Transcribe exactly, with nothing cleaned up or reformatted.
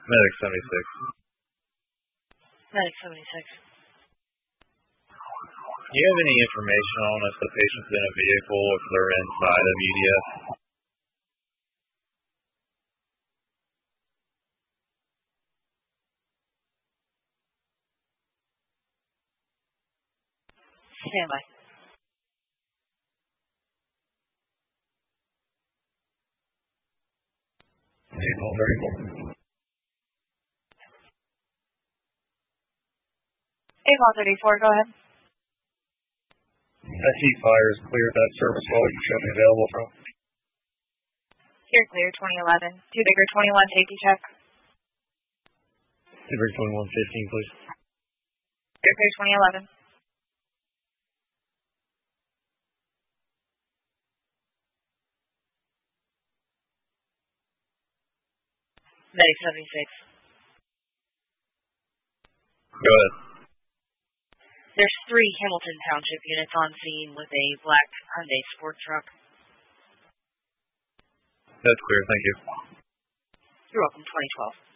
Medic seventy-six. Medic seventy-six. Do you have any information on if the patient's in a vehicle or if they're inside of U D F? Stand by. Very cool. Avon thirty-four, go ahead. I see fire is clear. That service hall you showed me available from. Here, clear, twenty eleven. Two Bigger twenty-one, safety check. Two Bigger twenty-one fifteen, please. Here, clear, twenty eleven. Medic seventy-six. Go ahead. There's three Hamilton Township units on scene with a black Hyundai sport truck. That's clear, thank you. You're welcome, twenty twelve.